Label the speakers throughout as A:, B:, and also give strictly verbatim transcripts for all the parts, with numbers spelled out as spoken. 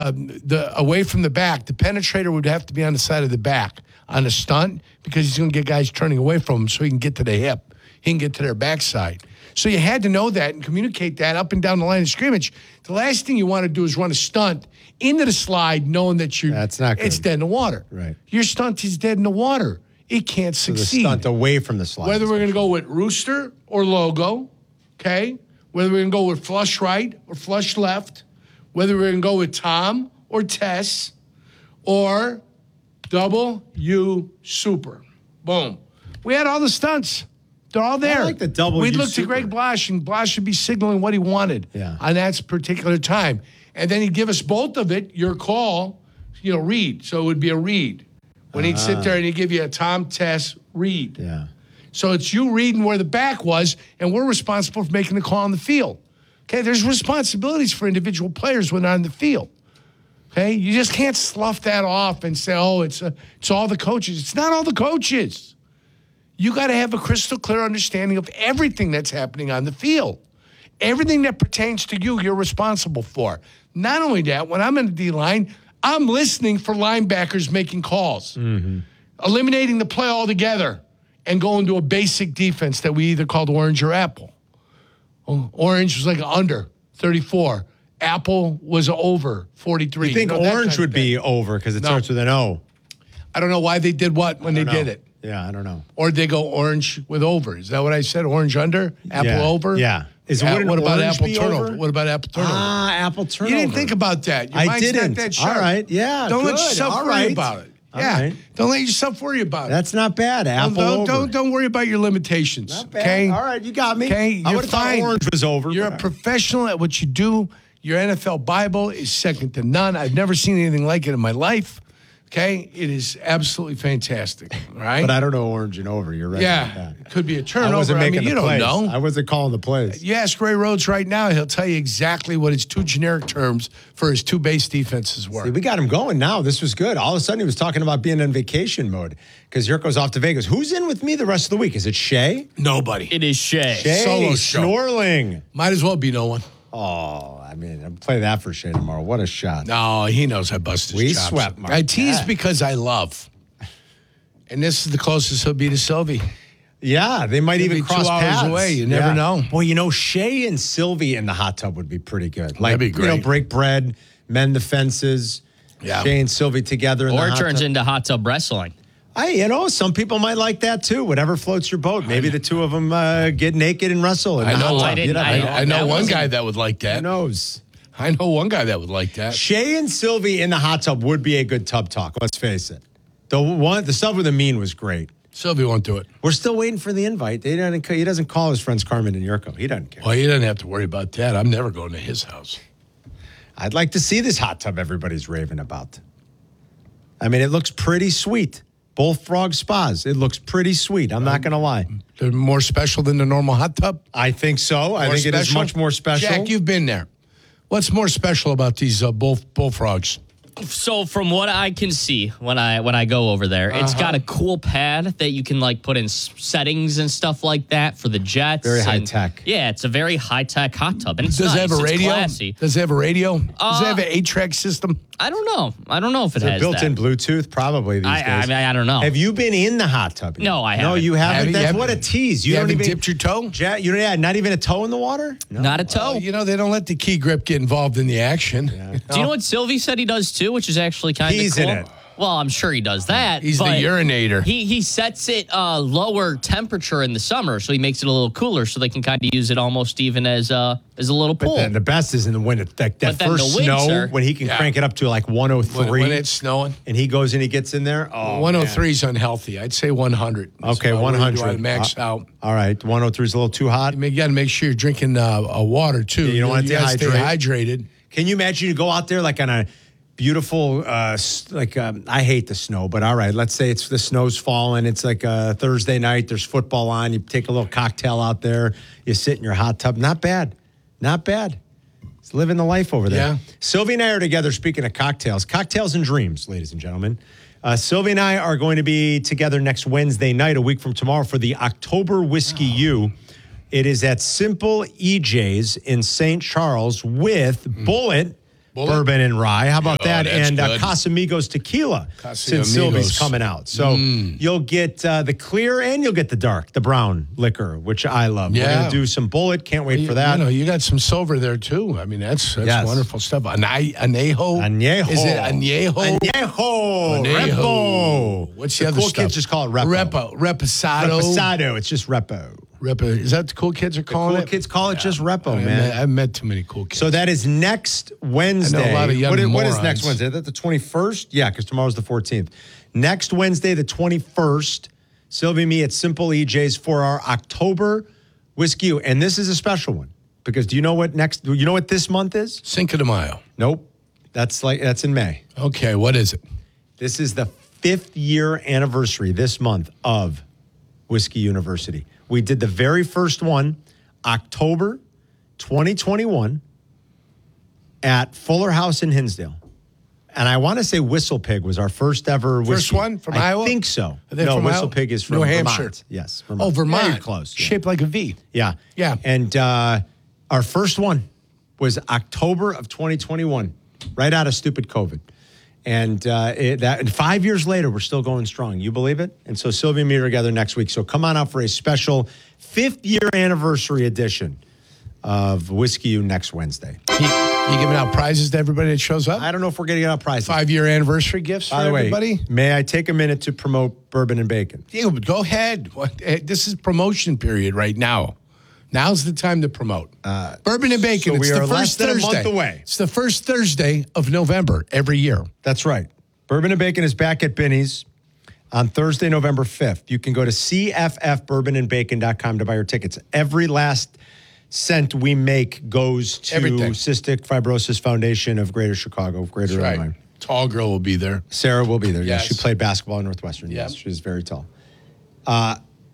A: um, the away from the back, the penetrator would have to be on the side of the back on a stunt because he's going to get guys turning away from him so he can get to the hip. He can get to their backside. So you had to know that and communicate that up and down the line of scrimmage. The last thing you want to do is run a stunt into the slide knowing that you're,
B: That's not good.
A: It's dead in the water.
B: Right.
A: Your stunt is dead in the water. It can't
B: So
A: succeed.
B: the stunt away from the slide.
A: Whether we're going to go with rooster or logo, okay? Whether we're going to go with flush right or flush left, whether we're going to go with Tom or Tess or double U super. Boom. We had all the stunts. They're all there.
B: I like the double
A: We'd
B: U
A: look
B: super.
A: to Greg Blash, and Blash would be signaling what he wanted
B: Yeah.
A: on that particular time. And then he'd give us both of it, your call, you know, read. So it would be a read. When he'd sit there and he'd give you a Tom Tess read.
B: Yeah.
A: So it's you reading where the back was, and we're responsible for making the call on the field. Okay, there's responsibilities for individual players when they're on the field. Okay, you just can't slough that off and say, oh, it's a, it's all the coaches. It's not all the coaches. You got to have a crystal clear understanding of everything that's happening on the field. Everything that pertains to you, you're responsible for. Not only that, when I'm in the D-line, I'm listening for linebackers making calls, mm-hmm. eliminating the play altogether, and going to a basic defense that we either called orange or apple. Orange was like an under, thirty-four. Apple was over, forty-three.
B: You think
A: you know,
B: orange would be over because it
A: No.
B: starts with an O?
A: I don't know why they did what when they
B: know.
A: did it.
B: Yeah, I don't know.
A: Or they go orange with over. Is that what I said? Orange under, apple
B: Yeah.
A: over?
B: Yeah. Is
A: A-
B: wouldn't
A: what about
B: orange
A: apple
B: be
A: turnover?
B: over?
A: What about apple turnover?
B: Ah, apple turnover.
A: You didn't think about that. Your
B: I
A: mind's
B: didn't.
A: Not that sharp.
B: All right. Yeah.
A: Don't let
B: good.
A: yourself
B: All
A: worry
B: right.
A: about it.
B: All
A: Yeah.
B: right.
A: Don't let yourself worry about it.
B: That's not bad. Apple
A: don't, don't,
B: over.
A: don't don't worry about your limitations.
B: Not bad.
A: Okay.
B: All right, you got me.
A: Okay.
B: I
A: You're
B: would've thought
A: fine.
B: orange was over.
A: You're a professional at what you do. Your N F L Bible is second to none. I've never seen anything like it in my life. Okay, it is absolutely fantastic. Right?
B: But I don't know orange and over. You're right.
A: Yeah,
B: about that.
A: it could be a
B: I
A: turnover.
B: wasn't
A: I
B: making
A: mean, you
B: the
A: don't
B: plays.
A: know.
B: I wasn't calling the plays.
A: You ask Ray Rhodes right now, he'll tell you exactly what his two generic terms for his two base defenses were.
B: See, we got him going now. This was good. All of a sudden, he was talking about being in vacation mode because Yurko's off to Vegas. Who's in with me the rest of the week? Is it Shay?
A: Nobody.
C: It is Shay.
B: Shay,
A: Solo show.
B: Snorling.
A: Might as well be no one.
B: Oh, I mean, I'll play that for Shay tomorrow. What a shot.
A: No, he knows I busted his
B: We
A: chops.
B: swept Mark.
A: I tease
B: Yeah.
A: because I love. And this is the closest he'll be to Sylvie.
B: Yeah, they might
A: Could
B: even
A: be
B: cross
A: two hours
B: paths.
A: away. You never
B: Yeah.
A: know.
B: Well, you know, Shay and Sylvie in the hot tub would be pretty good. Like,
A: That'd be
B: you know,
A: great.
B: break bread, mend the fences.
A: Yeah.
B: Shay and Sylvie together in
C: Or
B: the
C: it
B: hot
C: turns
B: tub.
C: into hot tub wrestling.
B: I, you know, some people might like that too. Whatever floats your boat. Maybe the two of them uh, get naked and wrestle. In
A: I
B: the
A: know
B: hot
A: one.
B: tub.
C: I didn't-
B: You never
A: I,
B: know.
A: I know
C: That
A: one
C: wasn't-
A: guy that would like
B: Who
A: that.
B: knows?
A: I know one guy that would like that.
B: Shay and Sylvie in the hot tub would be a good tub talk. Let's face it. The one, the stuff with the mean was great.
A: Sylvie won't do it.
B: We're still waiting for the invite. They didn't, he doesn't call his friends Carmen and Yurko. He doesn't care.
A: Well, he doesn't have to worry about that. I'm never going to his house.
B: I'd like to see this hot tub everybody's raving about. I mean, it looks pretty sweet. Both frog spas. It looks pretty sweet. I'm not going to lie.
A: They're more special than the normal hot tub?
B: I think so. I
A: More
B: think it is
A: special?
B: much more special.
A: Jack, you've been there. What's more special about these uh, bull, bullfrogs?
C: So from what I can see when I when I go over there, it's
A: Uh-huh.
C: got a cool pad that you can like put in s- settings and stuff like that for the jets.
B: Very high
C: and-
B: tech.
C: Yeah, it's a very high tech hot tub, and it's
A: Does
C: nice.
A: it have a
C: It's
A: radio?
C: classy.
A: Does it have a radio? Does
C: Uh,
A: it have an eight-track system?
C: I don't know. I don't know if it
B: Is it
C: has
B: built-in
C: that.
B: Bluetooth? Probably these
C: I, I
B: days.
C: mean, I don't know.
B: Have you been in the hot tub? yet?
C: No, I
B: No,
C: haven't.
B: you haven't.
A: Have you-
B: That's
A: you
B: what a
A: haven't-
B: tease. You,
A: You
B: don't
A: haven't
B: even
A: dipped your toe?
B: Jack, you don't yeah, not even a toe in the water? No.
C: Not a toe.
A: You know, they don't let the key grip get involved in the action.
C: Do you know what Sylvie said he does too, which is actually kind of
B: He's
C: cool?
B: in it.
C: Well, I'm sure he does that.
A: He's the
C: but
A: urinator.
C: He he sets it uh, lower temperature in the summer, so he makes it a little cooler, so they can kind of use it almost even as uh, as a little pool.
B: Then the best is in the winter. That, that
C: But then
B: first
C: the
B: snow
C: winter-
B: when he can
A: Yeah.
B: crank it up to like one oh
A: When,
B: three.
A: when it's snowing?
B: and he goes and he gets in there. Oh,
A: one oh three is unhealthy. I'd say one hundred. That's
B: Okay,
A: about where you
B: one hundred.
A: wanna max
B: Uh,
A: out.
B: All right, one oh three is a little too hot.
A: I mean, you got to make sure you're drinking uh, uh, water, too.
B: Yeah, you don't wanna
A: gotta stay
B: dehydrate.
A: hydrated.
B: Can you imagine you go out there like on a beautiful, uh, s- like um, I hate the snow, but all right, let's say it's the snow's falling. It's like a Thursday night. There's football on. You take a little cocktail out there. You sit in your hot tub. Not bad, not bad. It's living the life over there.
A: Yeah.
B: Sylvie and I are together. Speaking of cocktails, cocktails and dreams, ladies and gentlemen. Uh, Sylvie and I are going to be together next Wednesday night, a week from tomorrow, for the October Whiskey U. It is at Simple E J's in Saint Charles with Bullet.
A: Bullet?
B: bourbon and rye. How about
A: Oh,
B: that?
A: that's
B: And uh,
A: good.
B: Casamigos tequila, since
A: Casamigos.
B: Sylvie's coming out. So you'll get uh, the clear and you'll get the dark, the brown liquor, which I love. We're
A: Yeah.
B: going to do some Bullet. Can't wait
A: You,
B: for that.
A: you know, you got some silver there too. I mean, that's that's
B: Yes.
A: wonderful stuff. Ane- anejo.
B: Añejo.
A: Is it añejo?
B: Añejo.
A: Añejo.
B: Repo.
A: What's the, other
B: cool
A: stuff?
B: kids just call it repo.
A: Repo. Reposado.
B: Reposado. It's just repo.
A: Repo. Is that the cool kids are calling
B: Cool
A: it?
B: kids call it just repo,
A: I
B: man.
A: Met, I've met too many cool kids.
B: So that is next Wednesday.
A: I know a lot of young
B: what, is, what is
A: morons.
B: next Wednesday? Is that the twenty-first? Yeah, because tomorrow's the fourteenth. Next Wednesday, the twenty-first, Sylvie and me at Simple E J's for our October Whiskey. And this is a special one because do you know what next? You know what this month is?
A: Cinco de Mayo.
B: Nope. That's like that's in May.
A: Okay, what is it?
B: This is the fifth year anniversary this month of Whiskey University. We did the very first one, October twenty twenty-one, at Fuller House in Hinsdale. And I want to say Whistle Pig was our first ever whiskey.
A: First one from
B: I
A: Iowa?
B: think so.
A: Are they
B: No,
A: from
B: Whistle
A: Iowa?
B: Pig is from
A: New
B: Vermont.
A: Hampshire.
B: Yes,
A: Oh, Vermont.
B: Very close. Yeah.
A: Shaped like a V.
B: Yeah.
A: Yeah.
B: And uh, our first one was October of twenty twenty-one, right out of stupid COVID. And uh, it, that, and five years later, we're still going strong. You believe it? And so Sylvia and me are together next week. So come on out for a special fifth year anniversary edition of Whiskey U next Wednesday.
A: You, you giving out prizes to everybody that shows up?
B: I don't know if we're getting out prizes.
A: Five year anniversary gifts
B: By
A: for
B: the way,
A: everybody?
B: may I take a minute to promote Bourbon and Bacon?
A: Yeah, but go ahead. What, eh, this is promotion period right now. Now's the time to promote. Uh, Bourbon and Bacon.
B: so
A: it's
B: we
A: the
B: are
A: first
B: less than a
A: Thursday.
B: month away.
A: It's the first Thursday of November every year.
B: That's right. Bourbon and Bacon is back at Binny's on Thursday, November fifth. You can go to c f f bourbon and bacon dot com to buy your tickets. Every last cent we make goes to
A: Everything.
B: Cystic Fibrosis Foundation of Greater Chicago, Greater
A: That's
B: Illinois.
A: right. Tall girl will be there.
B: Sarah will be there. Yes.
A: Yes.
B: She played basketball at Northwestern.
A: Yep.
B: Yes, she's very tall. Uh,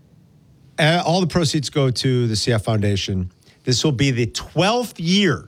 B: uh, all the proceeds go to the C F Foundation. This will be the twelfth year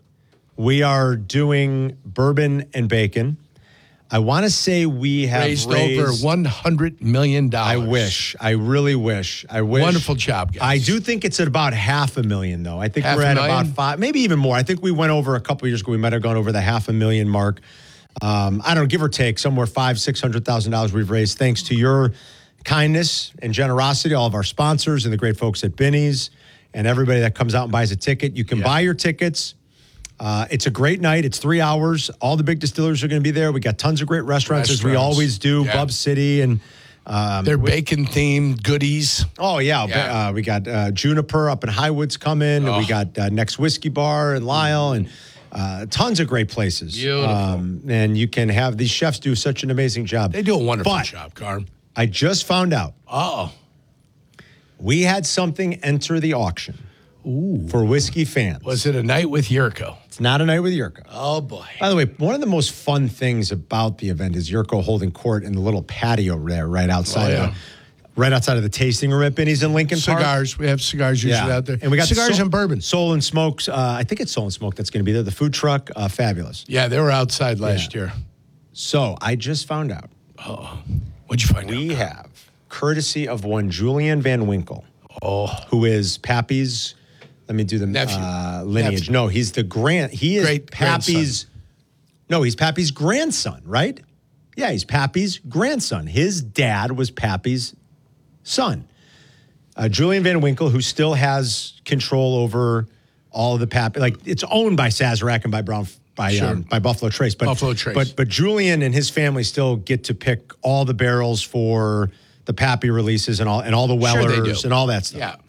B: we are doing Bourbon and Bacon. I want to say we have
A: Raised,
B: raised,
A: over one hundred million
B: I
A: dollars.
B: wish. I really wish. I wish.
A: Wonderful job, guys.
B: I do think it's at about half a million, though. I think
A: Half
B: we're
A: a
B: at
A: million?
B: about five, maybe even more. I think we went over a couple of years ago. We might have gone over the half a million mark. Um, I don't know, give or take, somewhere five, six hundred thousand dollars we've raised thanks to your kindness and generosity, all of our sponsors and the great folks at Binny's and everybody that comes out and buys a ticket. You can
A: Yeah.
B: buy your tickets. Uh, it's a great night. It's three hours. All the big distillers are going to be there. We got tons of great restaurants, as we
A: Restaurants.
B: always do.
A: Yeah.
B: Bub City and um,
A: They're bacon themed goodies.
B: oh yeah,
A: Yeah.
B: Uh, we got uh, Juniper up in Highwoods coming. And we
A: Oh.
B: got uh, Next Whiskey Bar in Lyle, and uh, tons of great places.
A: Beautiful.
B: Um, and you can have these chefs do such an amazing job.
A: They do a wonderful
B: But
A: job, Carm.
B: I just found out
A: Oh,
B: we had something enter the auction for whiskey fans.
A: was it a night with Yurko?
B: It's not a night with Yurko.
A: Oh, boy.
B: By the way, one of the most fun things about the event is Yurko holding court in the little patio there, right outside,
A: Oh, yeah.
B: of, the, right outside of the tasting room at Binny's in Lincoln Park.
A: Cigars. We have cigars usually out there.
B: And we got
A: cigars
B: Soul-
A: and bourbon.
B: Soul and Smokes. Uh, I think it's Soul and Smoke that's going to be there. The food truck, uh, fabulous.
A: Yeah, they were outside last
B: Yeah.
A: year.
B: So I just found out
A: What'd you find
B: we
A: out?
B: have, courtesy of one Julian Van Winkle,
A: Oh,
B: who is Pappy's. Let me do the
A: Nephew.
B: uh, lineage.
A: Nephew.
B: No, he's the grand. He is
A: Great
B: Pappy's. No, he's Pappy's grandson, right? Yeah, he's Pappy's grandson. His dad was Pappy's son. Uh, Julian Van Winkle, who still has control over all of the Pappy, like it's owned by Sazerac and by Brown, by
A: Sure.
B: um, by Buffalo Trace. But,
A: Buffalo Trace.
B: But but Julian and his family still get to pick all the barrels for the Pappy releases and all and all the
A: Sure they
B: Wellers
A: do.
B: and all that stuff.
A: yeah.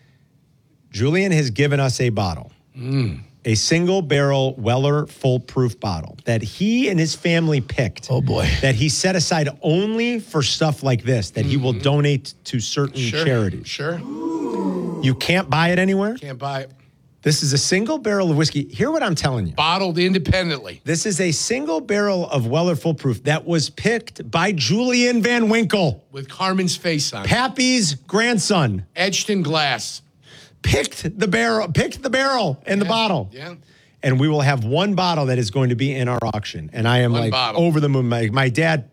B: Julian has given us a bottle, a single barrel Weller full proof bottle that he and his family picked.
A: Oh, boy.
B: That he set aside only for stuff like this, that he will donate to certain
A: Sure.
B: charities.
A: Sure.
B: You can't buy it anywhere.
A: Can't buy it.
B: This is a single barrel of whiskey. Hear what I'm telling you.
A: Bottled independently.
B: This is a single barrel of Weller full proof that was picked by Julian Van Winkle,
A: With Carmen's face on it.
B: Pappy's grandson.
A: Etched in glass.
B: Picked the barrel, picked the barrel and the
A: Yeah,
B: bottle.
A: yeah.
B: And we will have one bottle that is going to be in our auction. And I am
A: One
B: like
A: bottle.
B: over the moon. My, my dad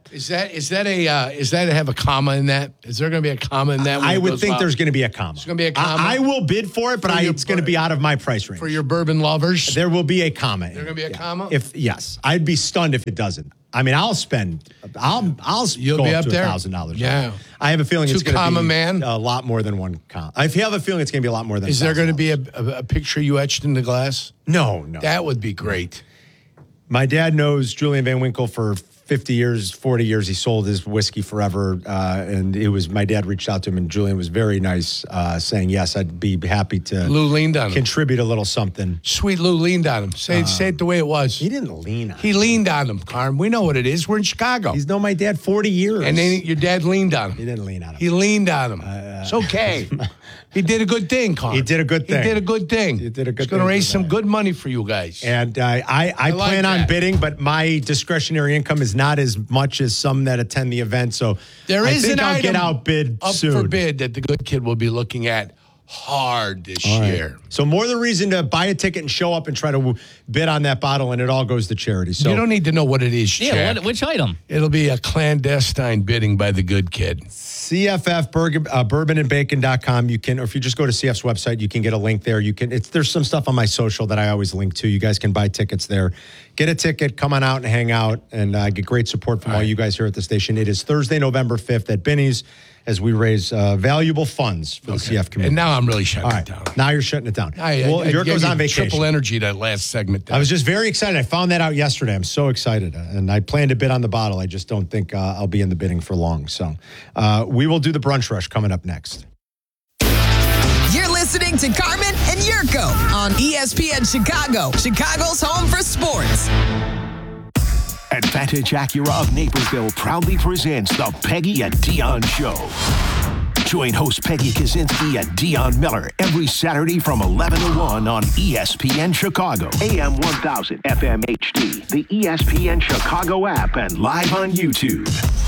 A: Is that is that a uh, is that to have a comma in that? Is there going to be a comma in that? when
B: I
A: it
B: would
A: goes
B: think
A: up?
B: there's going to be a comma.
A: There's going to be a comma.
B: I, I will bid for it, but
A: For
B: I,
A: your
B: it's going to
A: bur-
B: be out of my price range.
A: for your bourbon lovers.
B: There will be a comma.
A: There going to be a comma.
B: If yes, I'd be stunned if it doesn't. I mean, I'll spend. I'll I'll
A: You'll
B: go
A: be
B: up
A: up
B: to
A: there?
B: a thousand dollars.
A: Yeah.
B: I have a feeling it's
A: Two
B: going to
A: comma
B: be
A: man?
B: a lot more than one comma. I have a feeling it's going to be a lot more than.
A: is there going to be
B: one thousand
A: a, a, a picture you etched in the glass?
B: dollars. No, no.
A: That would be great.
B: My dad knows Julian Van Winkle for fifty years, forty years. He sold his whiskey forever. Uh, and it was my dad reached out to him, and Julian was very nice, uh, saying, yes, I'd be happy to
A: Lou leaned on him.
B: contribute a little something.
A: Sweet Lou leaned on him. Say, say it the way it was.
B: He didn't lean on
A: He leaned on him, Carm. We know what it is. We're in Chicago.
B: He's known my dad forty years.
A: And then your dad leaned on
B: he
A: him.
B: didn't lean on him.
A: He leaned on him. It's okay. He did a good thing, Carm.
B: He did a good thing.
A: He did a good thing.
B: He did a good
A: He's going to
B: thing
A: raise
B: for
A: some
B: that.
A: good money for you guys.
B: And uh, I, I, I
A: like
B: plan on
A: that.
B: bidding, but my discretionary income is not as much as some that attend the event. So
A: There
B: I
A: is
B: think
A: an
B: I'll
A: item
B: get outbid
A: up
B: soon.
A: for bid that the good kid will be looking at hard this
B: All right.
A: year.
B: So more the reason to buy a ticket and show up and try to w- bid on that bottle, and it all goes to charity. So
A: You don't need to know what it is,
C: Yeah,
A: Jack.
C: what, which item?
A: It'll be a clandestine bidding by the good kid.
B: C F F bourbon, uh, bourbon and bacon dot com. You can, or if you just go to C F's website, you can get a link there. You can, it's, there's some stuff on my social that I always link to. You guys can buy tickets there. Get a ticket, come on out and hang out, and uh, get great support from all,
A: All right.
B: you guys here at the station. It is Thursday, November fifth at Binny's as we raise uh, valuable funds for the C F community.
A: And now I'm really shutting
B: all
A: it
B: right,
A: down.
B: now you're shutting it down.
A: I,
B: well,
A: I, I
B: York
A: gave
B: goes
A: you
B: on vacation.
A: triple energy that last segment. There.
B: I was just very excited. I found that out yesterday. I'm so excited. And I plan to bid on the bottle. I just don't think uh, I'll be in the bidding for long. So uh, we will do the brunch rush coming up next.
D: You're listening to Carmen and Yurko on E S P N Chicago, Chicago's home for sports.
E: Advantage Acura of Naperville proudly presents the Peggy and Dion Show. Join host Peggy Kaczynski and Dion Miller every Saturday from eleven to one on E S P N Chicago, A M one thousand, F M H D, the E S P N Chicago app, and live on YouTube.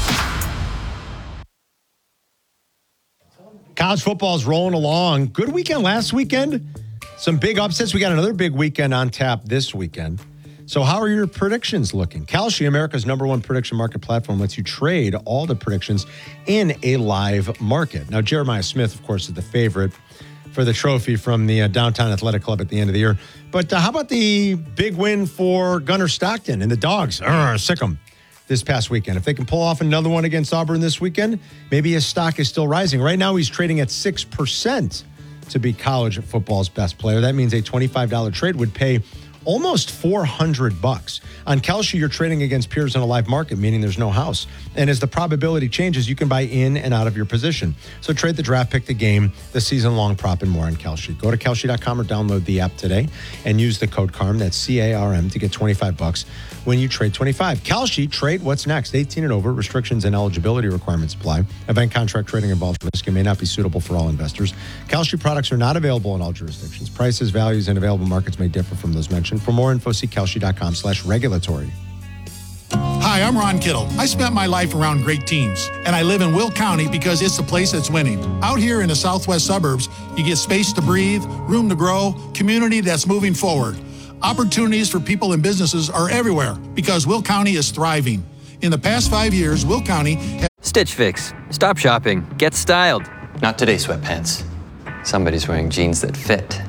B: College football is rolling along. Good weekend last weekend. Some big upsets. We got another big weekend on tap this weekend. So how are your predictions looking? Kalshi, America's number one prediction market platform, lets you trade all the predictions in a live market. Now, Jeremiah Smith, of course, is the favorite for the trophy from the uh, Downtown Athletic Club at the end of the year. But uh, how about the big win for Gunnar Stockton and the Dogs? Arr, sick 'em. This past weekend. If they can pull off another one against Auburn this weekend, maybe his stock is still rising. Right now, he's trading at six percent to be college football's best player. That means a twenty-five dollars trade would pay almost four hundred bucks. On Kalshi, you're trading against peers in a live market, meaning there's no house. And as the probability changes, you can buy in and out of your position. So trade the draft, pick the game, the season-long prop, and more on Kalshi. Go to Kalshi dot com or download the app today and use the code CARM, that's C A R M, to get twenty-five bucks when you trade twenty-five. Kalshi, trade what's next. eighteen and over, restrictions and eligibility requirements apply. Event contract trading involves risk and may not be suitable for all investors. Kalshi products are not available in all jurisdictions. Prices, values, and available markets may differ from those mentioned. For more info, see Kalshi dot com slash regulatory.
F: Hi, I'm Ron Kittle. I spent my life around great teams, and I live in Will County because it's the place that's winning. Out here in the southwest suburbs, you get space to breathe, room to grow, community that's moving forward. Opportunities for people and businesses are everywhere because Will County is thriving. In the past five years, Will County has
G: Stitch Fix. Stop shopping. Get styled.
H: Not today, sweatpants. Somebody's wearing jeans that fit.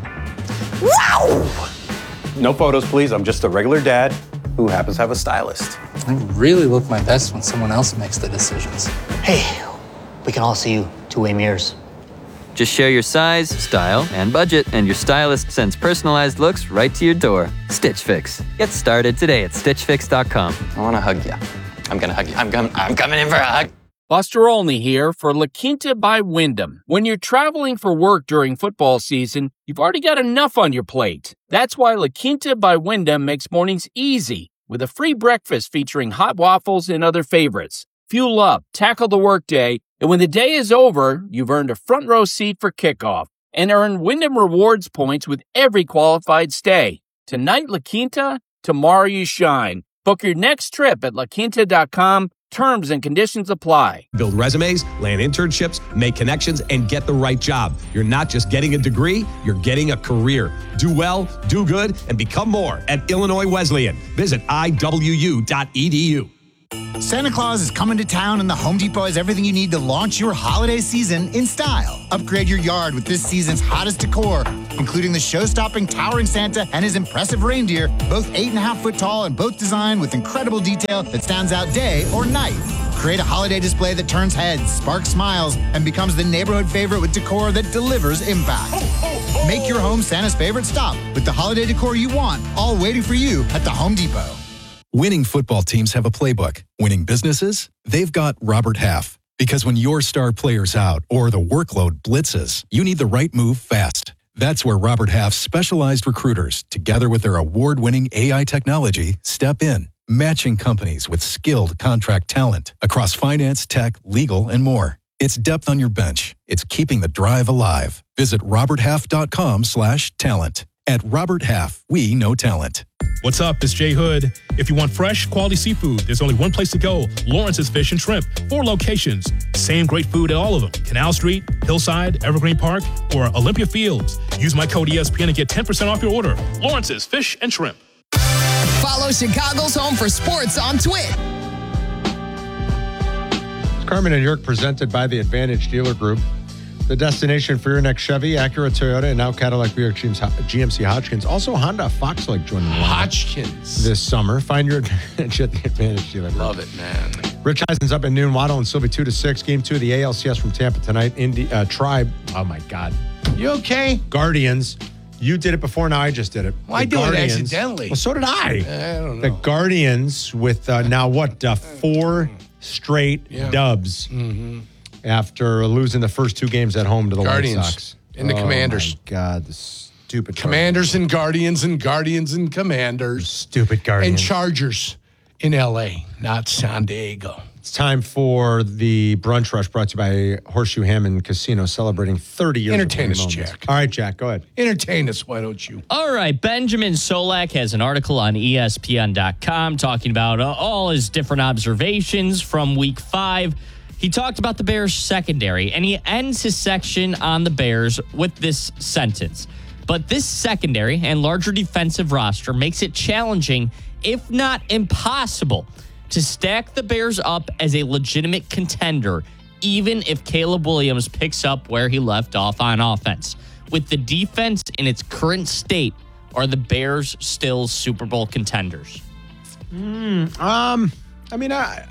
I: No photos, please. I'm just a regular dad who happens to have a stylist.
J: I really look my best when someone else makes the decisions.
K: Hey, we can all see you two-way mirrors.
G: Just share your size, style, and budget, and your stylist sends personalized looks right to your door. Stitch Fix. Get started today at stitch fix dot com.
H: I want to hug you. I'm going to hug you. I'm, com- I'm coming in for a hug.
L: Buster Olney here for La Quinta by Wyndham. When you're traveling for work during football season, you've already got enough on your plate. That's why La Quinta by Wyndham makes mornings easy with a free breakfast featuring hot waffles and other favorites. Fuel up, tackle the workday, and when the day is over, you've earned a front row seat for kickoff and earn Wyndham Rewards points with every qualified stay. Tonight, La Quinta, tomorrow you shine. Book your next trip at la quinta dot com. Terms and conditions apply.
M: Build resumes, land internships, make connections, and get the right job. You're not just getting a degree, you're getting a career. Do well, do good, and become more at Illinois Wesleyan. Visit I W U dot E D U.
N: Santa Claus is coming to town, and the Home Depot has everything you need to launch your holiday season in style. Upgrade your yard with this season's hottest decor, including the show-stopping towering Santa and his impressive reindeer, both eight and a half foot tall and both designed with incredible detail that stands out day or night. Create a holiday display that turns heads, sparks smiles, and becomes the neighborhood favorite with decor that delivers impact. Make your home Santa's favorite stop with the holiday decor you want, all waiting for you at the Home Depot.
O: Winning football teams have a playbook. Winning businesses? They've got Robert Half. Because when your star player's out or the workload blitzes, you need the right move fast. That's where Robert Half's specialized recruiters, together with their award-winning A I technology, step in, matching companies with skilled contract talent across finance, tech, legal, and more. It's depth on your bench. It's keeping the drive alive. Visit roberthalf.com slash talent. At Robert Half, we know talent.
P: What's up? It's Jay Hood. If you want fresh, quality seafood, there's only one place to go. Lawrence's Fish and Shrimp. Four locations. Same great food at all of them. Canal Street, Hillside, Evergreen Park, or Olympia Fields. Use my code E S P N and get ten percent off your order. Lawrence's Fish and Shrimp.
D: Follow Chicago's Home for Sports on Twitter.
B: Carmen and York presented by the Advantage Dealer Group. The destination for your next Chevy, Acura, Toyota, and now Cadillac, Buick, G M C Hodgkins. Also, Honda Fox Lake joining the
A: Hodgkins
B: this summer. Find your advantage at the Advantage Dealer Group.
A: Love it, man.
B: Rich Eisen's up at noon. Waddle and Sylvie two to six. Game two of the A L C S from Tampa tonight. Indy, uh, Tribe. Oh, my God.
A: You okay?
B: Guardians. You did it before. Now I just did it.
A: Well, I
B: The
A: did it
B: Guardians-
A: accidentally.
B: Well, so did I.
A: I don't know.
B: The Guardians with uh, now what? Uh, four straight
A: Yeah.
B: dubs.
A: Mm-hmm.
B: After losing the first two games at home to the
A: Guardians
B: White Sox.
A: and the
B: Oh,
A: Commanders.
B: my God, the stupid
A: Commanders and Guardians and Guardians and Commanders.
B: Stupid Guardians.
A: And Chargers in L A, not San Diego.
B: It's time for the Brunch Rush brought to you by Horseshoe Hammond Casino, celebrating thirty years
A: Entertain
B: of
A: us,
B: winning moments.
A: Jack.
B: All right, Jack, go ahead.
A: Entertain us, why don't you?
C: All right, Benjamin Solak has an article on E S P N dot com talking about uh, all his different observations from week five. He talked about the Bears secondary, and he ends his section on the Bears with this sentence. But this secondary and larger defensive roster makes it challenging, if not impossible, to stack the Bears up as a legitimate contender, even if Caleb Williams picks up where he left off on offense. With the defense in its current state, are the Bears still Super Bowl contenders?
B: Mm, um, I mean, I...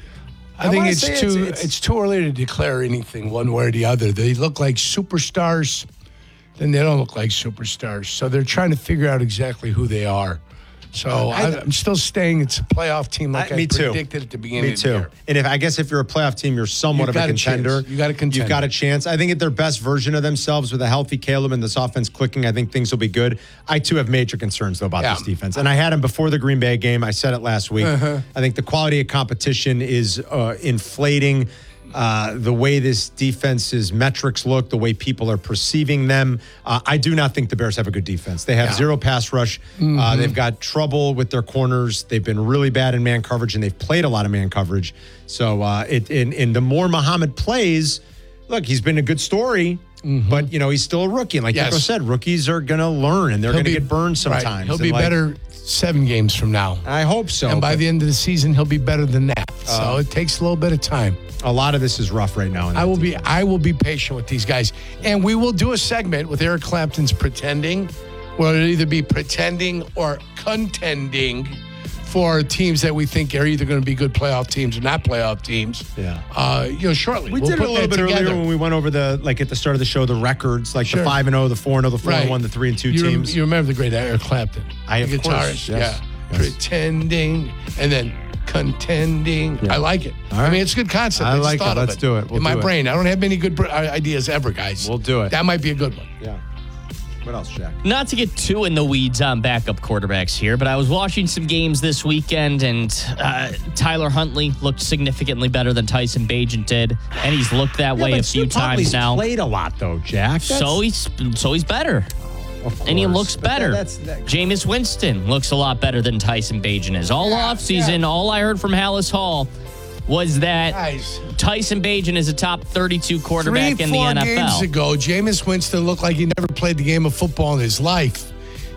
A: I, think
B: wanna
A: it's
B: say
A: too
B: it's-
A: it's,
B: it's-
A: too early to declare anything one way or the other. They look like superstars, then they don't look like superstars. So they're trying to figure out exactly who they are. So
B: I-
A: I, I'm still staying. It's a playoff team like
B: I-
A: I,
B: me too.
A: predicted at the beginning
B: Me
A: of the
B: too.
A: year.
B: And if I guess if you're a playoff team, you're somewhat
A: You've
B: of a
A: got a chance.
B: contender.
A: You got a contender.
B: You've got a chance. I think at their best version of themselves with a healthy Caleb and this offense clicking, I think things will be good. I too have major concerns though about
A: Yeah.
B: this defense, and I had them before the Green Bay game. I said it last week.
A: Uh-huh.
B: I think the quality of competition is uh, inflating. Uh, the way this defense's metrics look, the way people are perceiving them. Uh, I do not think the Bears have a good defense. They have
A: Yeah.
B: zero pass rush. Uh,
A: Mhm.
B: they've got trouble with their corners. They've been really bad in man coverage, and they've played a lot of man coverage. So, uh, it in, in the more Muhammad plays, look, he's been a good story, but you know he's still a rookie. And like
A: Yes.
B: Nico said, rookies are going to learn, and they're
A: He'll
B: going to
A: be-
B: get burned
A: right.
B: sometimes.
A: He'll
B: And,
A: be
B: like,
A: better seven games from now.
B: I hope so.
A: And by
B: but
A: the end of the season, he'll be better than that. So
B: Uh,
A: it takes a little bit of time.
B: a lot of this is rough right now. in
A: I
B: that
A: will
B: team.
A: be I will be patient with these guys. And we will do a segment with Eric Clapton's pretending, where it'll either be pretending or contending for teams that we think are either going to be good playoff teams or not playoff teams.
B: Yeah.
A: Uh, you know, shortly.
B: We
A: We'll
B: did it
A: put
B: a little
A: that
B: bit
A: together.
B: earlier when we went over the, like at the start of the show, the records, like
A: Sure.
B: the five and oh, the four and oh, the four and
A: Right.
B: one, the three and two
A: you rem-
B: teams.
A: you remember the great Eric Clapton?
B: I,
A: the
B: of course,
A: guitarist.
B: yes.
A: Yeah. Pretending and then contending.
B: Yeah.
A: I like it.
B: All
A: I
B: right.
A: mean, it's a good concept.
B: I
A: just
B: like it.
A: thought of
B: Let's do it. We'll
A: In my
B: do it.
A: brain, I don't have many good br- ideas ever, guys.
B: We'll do it.
A: That might be a good one.
B: Yeah. What else, Jack?
C: Not to get too in the weeds on backup quarterbacks here, but I was watching some games this weekend, and uh, Tyler Huntley looked significantly better than Tyson Bagent did, and he's looked that
B: Yeah,
C: way
B: but
C: a few
B: Stu Huntley's
C: times now.
B: Played a lot though, Jack.
C: So he's so he's better.
B: Of
C: And he
B: course.
C: looks
B: But that-
C: better.
B: that's- that-
C: Jameis Winston looks a lot better than Tyson Bagent is. All offseason, all I heard from Hallis Hall was that
A: Guys.
C: Tyson Bagent is a top thirty-two quarterback
A: Three,
C: in the
A: four
C: N F L.
A: games ago, Jameis Winston looked like he never played the game of football in his life.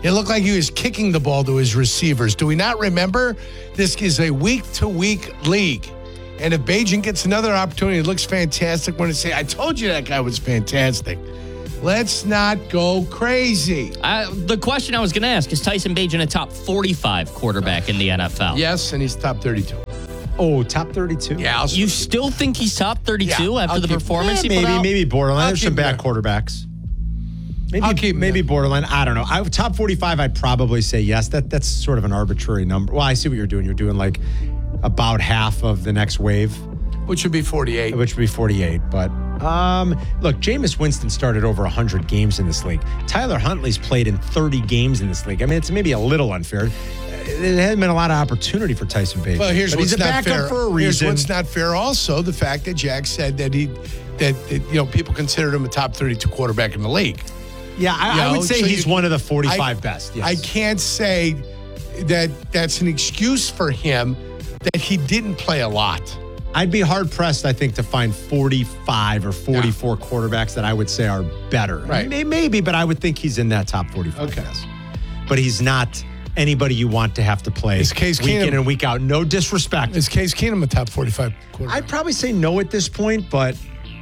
A: It looked like he was kicking the ball to his receivers. Do we not remember? This is a week-to-week league. And if Bagent gets another opportunity, it looks fantastic. When I say, I told you that guy was fantastic. Let's not go crazy.
C: Uh, the question I was going to ask, is Tyson Bagent a top forty-five quarterback in the N F L?
A: Yes, and he's top thirty-two.
B: Oh, top thirty-two?
A: Yeah. I'll
C: You still think he's top thirty-two
A: Yeah,
C: after
A: I'll
C: the
A: keep-
C: performance
B: Yeah,
C: he put
B: maybe,
C: out?
B: maybe borderline.
A: I'll
B: There's some
A: keep
B: bad
A: him
B: quarterbacks. Maybe,
A: I'll keep him
B: maybe
A: there.
B: borderline. I don't know. I, top forty-five, I'd probably say yes. That That's sort of an arbitrary number. Well, I see what you're doing. You're doing like about half of the next wave.
A: Which would be forty-eight.
B: Which would be forty-eight. But um, look, Jameis Winston started over one hundred games in this league. Tyler Huntley's played in thirty games in this league. I mean, it's maybe a little unfair. There hasn't been a lot of opportunity for Tyson Bagent.
A: Well, here's
B: but
A: what's
B: he's a
A: not
B: backup
A: fair.
B: for a
A: Here's
B: reason.
A: what's not fair. Also, the fact that Jack said that he, that, that you know, people considered him a top thirty-two quarterback in the league.
B: yeah, I,
A: You
B: I would
A: know,
B: say
A: so
B: he's
A: you-
B: one of the forty-five
A: I-
B: best. Yes.
A: I can't say that that's an excuse for him that he didn't play a lot.
B: I'd be hard pressed, I think, to find forty-five or forty-four yeah. quarterbacks that I would say are better.
A: Right.
B: Maybe, but I would think he's in that top forty-five.
A: Okay.
B: Yes. But he's not anybody you want to have to play
A: Is Case
B: week
A: Keenum-
B: in and week out. No disrespect.
A: Is Case Keenum a top forty-five quarterback?
B: I'd probably say no at this point, but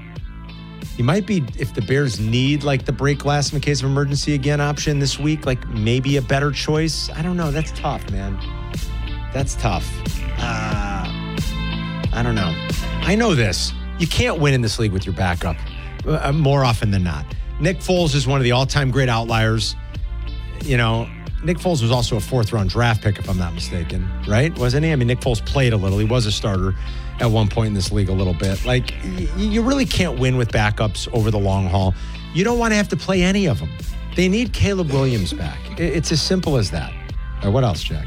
B: he might be, if the Bears need like the break glass in the case of emergency again option this week, like maybe a better choice. I don't know. That's tough, man. That's tough. Uh, I don't know. I know this. You can't win in this league with your backup uh, more often than not. Nick Foles is one of the all-time great outliers. You know, Nick Foles was also a fourth-round draft pick, if I'm not mistaken, right? Wasn't he? I mean, Nick Foles played a little. He was a starter at one point in this league a little bit. Like, y- you really can't win with backups over the long haul. You don't want to have to play any of them. They need Caleb Williams back. I- It's as simple as that. All right, what else, Jack?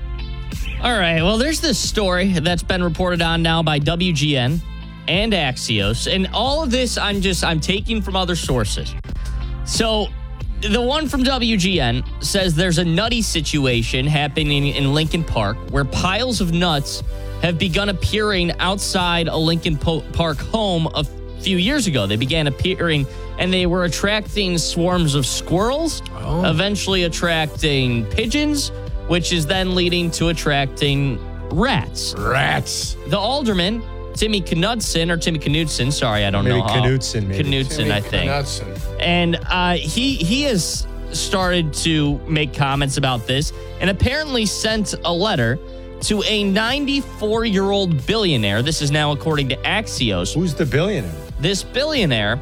C: All right. Well, there's this story that's been reported on now by W G N and Axios. And all of this I'm just, I'm taking from other sources. So the one from W G N says there's a nutty situation happening in Lincoln Park where piles of nuts have begun appearing outside a Lincoln po- Park home a few years ago. They began appearing and they were attracting swarms of squirrels, oh. eventually attracting pigeons, which is then leading to attracting rats.
A: Rats.
C: The alderman, Timmy Knudsen, or Timmy Knudsen, sorry, I don't
B: maybe
C: know.
B: Knudsen, maybe.
C: Knudsen,
A: Timmy
C: I think.
A: Knudsen.
C: And uh, he he has started to make comments about this and apparently sent a letter to a ninety-four-year-old billionaire. This is now according to Axios.
B: Who's the billionaire?
C: This billionaire,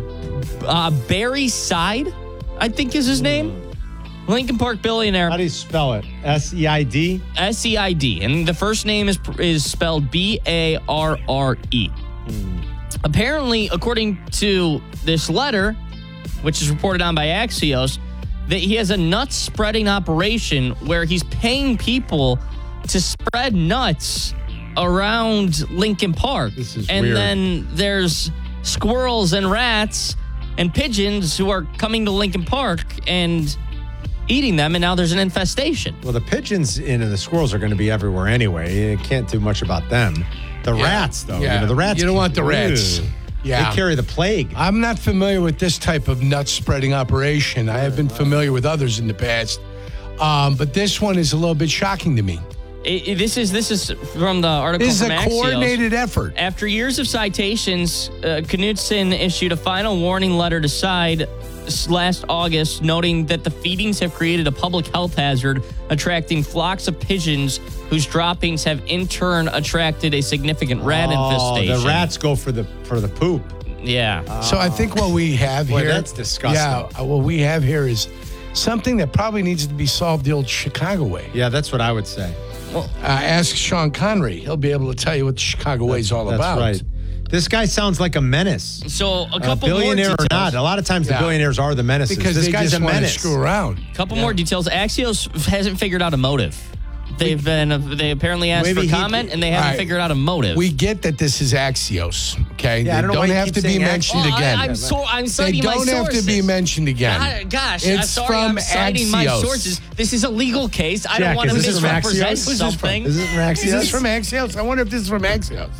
C: uh, Barry Seid, I think is his name. Lincoln Park billionaire.
B: How do you spell it? S E I D?
C: S E I D. And the first name is is spelled B A R R E. Hmm. Apparently, according to this letter, which is reported on by Axios, that he has a nut spreading operation where he's paying people to spread nuts around Lincoln Park.
B: This is
C: and
B: weird.
C: then there's squirrels and rats and pigeons who are coming to Lincoln Park and eating them, and now there's an infestation.
B: Well, the pigeons and the squirrels are going to be everywhere anyway. You can't do much about them. The
A: Yeah.
B: rats, though.
A: Yeah.
B: You know, the rats.
A: You don't want the rats.
B: Ew.
A: Yeah.
B: They carry the plague.
A: I'm not familiar with this type of nut spreading operation. I have been familiar with others in the past. Um, but this one is a little bit shocking to me.
C: It, it- this is this is from the article
A: This is
C: from
A: a
C: Axios.
A: coordinated effort.
C: After years of citations, uh, Knudsen issued a final warning letter to Side last August, noting that the feedings have created a public health hazard, attracting flocks of pigeons whose droppings have in turn attracted a significant rat
B: oh,
C: infestation.
B: the rats go for the for the poop.
C: Yeah.
A: So I think what we have
B: Boy,
A: here.
B: that's disgusting.
A: Yeah, what we have here is something that probably needs to be solved the old Chicago way.
B: Yeah, that's what I would say.
A: Uh, ask Sean Connery. He'll be able to tell you what the Chicago way is all
B: That's
A: about.
B: right. This guy sounds like a menace.
C: So a
B: A
C: couple
B: billionaire
C: more
B: or
C: details.
B: not. A lot of times
A: Yeah.
B: the billionaires are the menaces.
A: Because
B: this
A: they
B: guy's
A: just
B: a
A: want to
B: menace.
A: screw around.
C: Couple more details. Axios hasn't figured out a motive. They've been they apparently asked
B: Maybe
C: for
B: he-
C: comment and they haven't
A: All right.
C: figured out a motive.
A: We get that this is Axios, okay?
B: Yeah, I
A: they
B: don't know
A: don't,
B: why you
A: have
B: keep
A: to be
B: saying Ax-
A: mentioned
C: Well,
A: again.
C: I, I'm so I'm
A: they
C: citing my
A: don't
C: sources.
A: have to be mentioned again.
C: God, gosh,
A: it's
C: I'm sorry,
A: from
C: I'm citing my
A: Axios.
C: sources. This is a legal case. I
B: Jack,
C: don't want to
B: is this from
C: misrepresent
B: Axios? Who's this from?
C: something.
B: Is this from Axios?
A: Is this from Axios? I wonder if this is from Axios.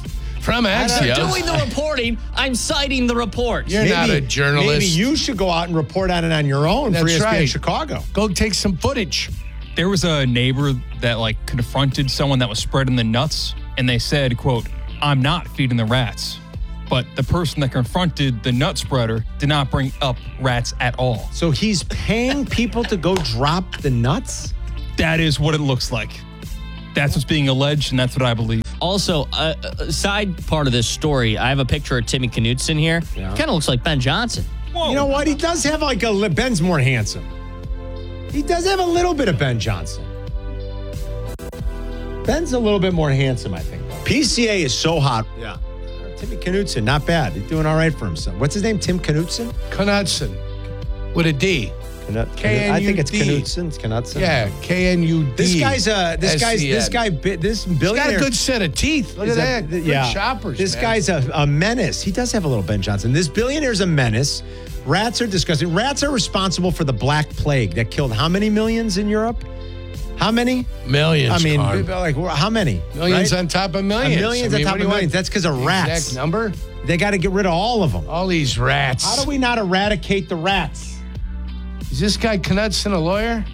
A: From
C: I'm
A: Axios.
C: doing the reporting. I'm citing the report.
A: You're not a journalist.
B: Maybe you should go out and report on it on your own for
A: That's
B: E S P N
A: right.
B: Chicago.
A: Go take some footage.
Q: There was a neighbor that like confronted someone that was spreading the nuts, and they said, quote, "I'm not feeding the rats." But the person that confronted the nut spreader did not bring up rats at all.
B: So he's paying people to go drop the nuts?
Q: That is what it looks like. That's what's being alleged, and that's what I believe.
C: Also, uh, a side part of this story, I have a picture of Timmy Knutson here.
B: Yeah.
C: Kind of looks like Ben Johnson.
Q: Whoa.
B: You know what? He does have like a li- Ben's more handsome. He does have a little bit of Ben Johnson. Ben's a little bit more handsome, I think. P C A is so hot. Yeah. Timmy Knutson, not bad. He's doing all right for himself. What's his name? Tim Knutson?
A: Knutson. With a D.
B: Knut-
A: K N U D.
B: I think it's Knutson. It's Knutson.
A: Yeah, K N U D.
B: This guy's uh this guy's
A: S C N.
B: this guy bi- this billionaire.
A: He's got a good set of teeth. Look
B: is
A: at
B: a-
A: that.
B: th-
A: Good
B: yeah.
A: shoppers.
B: This
A: man.
B: guy's a, a menace. He does have a little Ben Johnson. This billionaire's a menace. Rats are disgusting. Rats are responsible for the Black Plague that killed how many millions in Europe? How many?
A: Millions.
B: I mean,
A: Carm.
B: like how many?
A: Millions
B: right?
A: on top of millions.
B: Uh, millions
A: I mean,
B: on
A: what
B: top
A: do
B: of
A: you
B: millions.
A: want?
B: That's because of
A: The
B: rats.
A: Exact number?
B: They got to get rid of all of them.
A: All these rats.
B: How do we not eradicate the rats?
A: Is this guy Knutson a lawyer?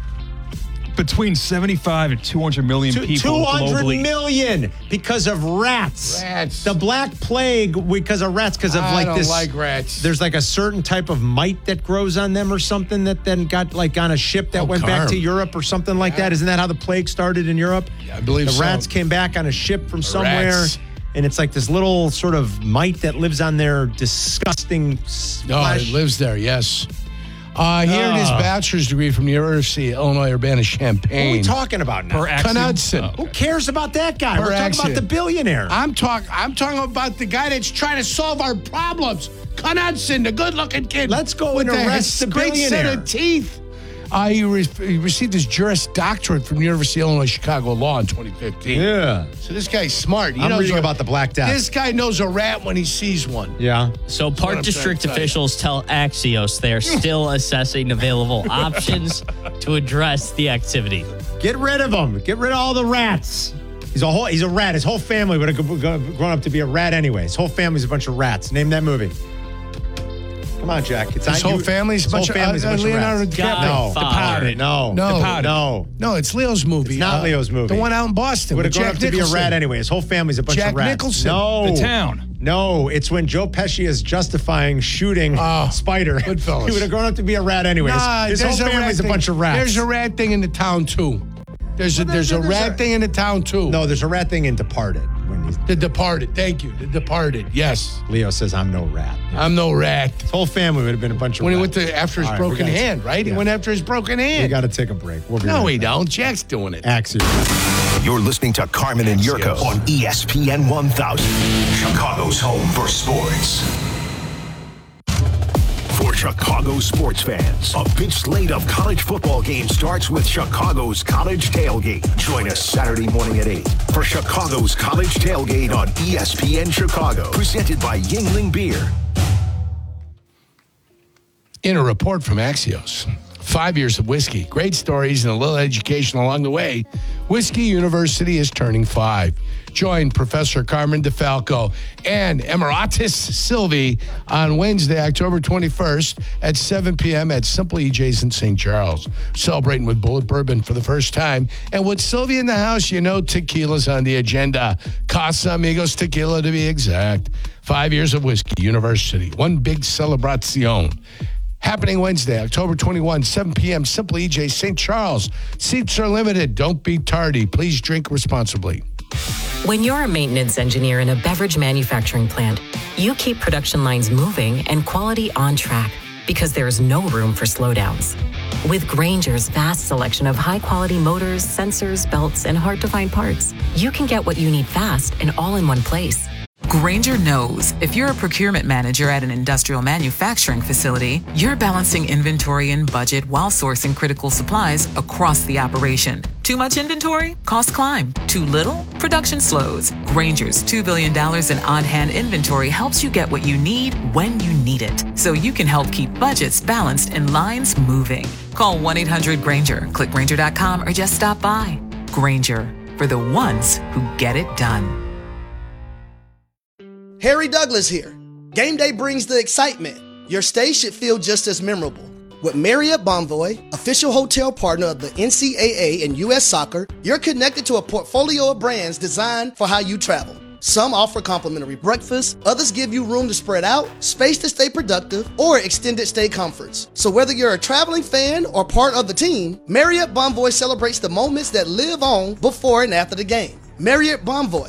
Q: Between seventy-five and two hundred million
B: Two-
Q: people
B: two hundred
Q: globally.
B: million because of rats.
A: Rats.
B: The Black Plague because of rats, because of
A: I
B: like
A: don't
B: this.
A: like rats.
B: There's like a certain type of mite that grows on them or something that then got like on a ship that
A: Oh,
B: went back
A: carm.
B: to Europe or something like that. Isn't that how the plague started in Europe?
A: Yeah, I believe
B: the
A: so.
B: rats came back on a ship from
A: The
B: somewhere.
A: rats.
B: And it's like this little sort of mite that lives on their disgusting s-
A: No,
B: flesh.
A: it lives there, yes. Uh, he earned his
B: Ah.
A: bachelor's degree from the University of Illinois Urbana-Champaign.
B: What are we talking about now?
Q: Per Axiom.
A: Knutson.
B: Who cares about that guy?
A: Per
B: We're talking
A: Axiom.
B: about the billionaire.
A: I'm talking. I'm talking about the guy that's trying to solve our problems. Knutson, the good-looking kid.
B: Let's go
A: with
B: and
A: the
B: arrest the
A: great set
B: billionaire.
A: of teeth. Uh, he, re- he received his Juris Doctorate from the University of Illinois Chicago Law in twenty fifteen.
B: Yeah.
A: So this guy's smart. He
B: I'm
A: knows
B: reading
A: a-
B: about the Black Death.
A: This guy knows a rat when he sees one.
B: Yeah.
C: So
A: what
C: Park
A: I'm
C: District
A: trying to tell you.
C: officials tell Axios they're still assessing available options to address the activity.
B: Get rid of him. Get rid of all the rats. He's a whole. He's a rat. His whole family would have grown up to be a rat anyway. His whole family's a bunch of rats. Name that movie. Come on, Jack. It's
A: His
B: not
A: whole
B: you-
A: family's a
B: his
A: bunch
B: whole
A: of-
B: family's a
A: uh,
B: bunch of
A: Leonardo
B: rats.
A: DiCaprio.
B: No,
C: Godfather.
B: no,
A: No.
B: no, no.
A: No, it's Leo's movie.
B: It's not
A: Uh,
B: Leo's movie.
A: The one out in Boston.
B: Would have
A: with
B: grown
A: Jack
B: up to be a
A: Nicholson.
B: rat anyway. His whole family's a bunch
A: Jack
B: of rats.
A: Nicholson.
B: No,
Q: The Town.
B: No, it's when Joe Pesci is justifying shooting
A: Oh,
B: Spider.
A: Goodfellas.
B: He would have grown up to be a rat anyway.
A: Nah,
B: his his whole
A: there's
B: family's a
A: rat
B: bunch
A: thing-
B: of rats.
A: There's a rat thing in the town too. There's a, there's a
B: there's
A: rat
B: a-
A: thing in the town too.
B: No, there's a rat thing in Departed. When he's,
A: The Departed. Thank you. The Departed. Yes.
B: Leo says, "I'm no rat."
A: I'm no rat.
B: His whole family would have been a bunch of
A: When he
B: rats.
A: went to after his
B: All right, we
A: broken
B: gotta-
A: hand, right? He
B: yeah.
A: went after his broken
B: We
A: hand.
B: got to take a break. We'll be
A: No,
B: right
A: we
B: back.
A: don't. Jack's doing it.
B: Axios.
E: You're listening to Carmen and Yurko on E S P N one thousand, Chicago's home for sports. For Chicago sports fans, a big slate of college football games starts with Chicago's College Tailgate. Join us Saturday morning at eight for Chicago's College Tailgate on E S P N Chicago, presented by Yingling Beer.
A: In a report from Axios, five years of whiskey, great stories, and a little education along the way, Whiskey University is turning five. Join Professor Carmen DeFalco and Emiratis Sylvie on Wednesday, October twenty-first at seven p.m. at Simple E J's in Saint Charles. Celebrating with Bullet Bourbon for the first time. And with Sylvie in the house, you know tequila's on the agenda. Casa Amigos Tequila to be exact. Five years of Whiskey University. One big celebracion. Happening Wednesday, October twenty-first, seven p.m., Simple E J, Saint Charles. Seats are limited. Don't be tardy. Please drink responsibly.
R: When you're a maintenance engineer in a beverage manufacturing plant, you keep production lines moving and quality on track because there is no room for slowdowns. With Grainger's vast selection of high-quality motors, sensors, belts, and hard-to-find parts, you can get what you need fast and all in one place.
S: Grainger knows if you're a procurement manager at an industrial manufacturing facility, you're balancing inventory and budget while sourcing critical supplies across the operation. Too much inventory? Costs climb. Too little? Production slows. Grainger's two billion dollars in on-hand inventory helps you get what you need when you need it, so you can help keep budgets balanced and lines moving. Call one eight hundred Grainger, click Grainger dot com, or just stop by. Grainger, for the ones who get it done.
T: Harry Douglas here. Game day brings the excitement. Your stay should feel just as memorable. With Marriott Bonvoy, official hotel partner of the N C double A and U S Soccer, you're connected to a portfolio of brands designed for how you travel. Some offer complimentary breakfast, others give you room to spread out, space to stay productive, or extended stay comforts. So whether you're a traveling fan or part of the team, Marriott Bonvoy celebrates the moments that live on before and after the game. Marriott Bonvoy,